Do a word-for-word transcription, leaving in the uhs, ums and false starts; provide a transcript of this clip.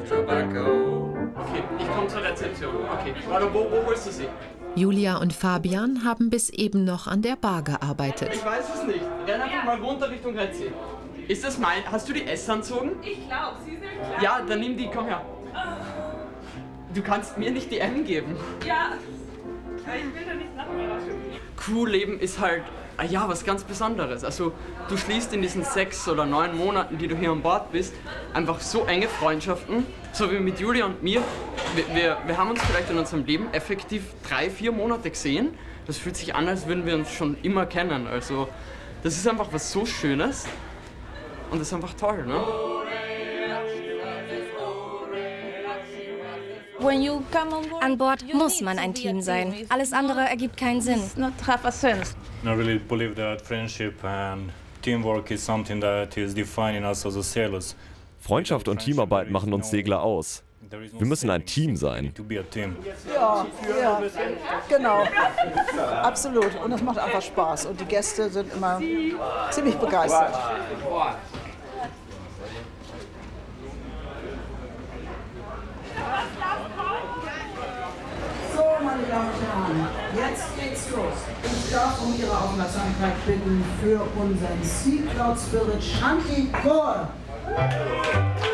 Okay, ich komme zur Rezeption. Okay, warte, wo, wo holst du sie? Julia und Fabian haben bis eben noch an der Bar gearbeitet. Ich weiß es nicht. Renn einfach mal runter Richtung Rezi. Ist das mein... Hast du die S anzogen? Ich glaube, sie sind klar. Ja, dann nimm die, komm her. Du kannst mir nicht die M geben. Ja, ich will da nicht nachüberraschen. Crewleben ist halt, ja, was ganz Besonderes. Also du schließt in diesen sechs oder neun Monaten, die du hier an Bord bist, einfach so enge Freundschaften, so wie mit Julia und mir. Wir, wir, wir haben uns vielleicht in unserem Leben effektiv drei, vier Monate gesehen. Das fühlt sich an, als würden wir uns schon immer kennen. Also das ist einfach was so Schönes und das ist einfach toll, ne? An Bord muss man ein Team sein. Alles andere ergibt keinen Sinn. I really believe that friendship and teamwork is something that is defining us as sailors. Freundschaft und Teamarbeit machen uns Segler aus. Wir müssen ein Team sein. Ja, ja, genau. Absolut. Und es macht einfach Spaß. Und die Gäste sind immer ziemlich begeistert. So, meine Damen und Herren, jetzt geht's los. Ich darf um Ihre Aufmerksamkeit bitten für unseren Sea Cloud Spirit Shanty Chor.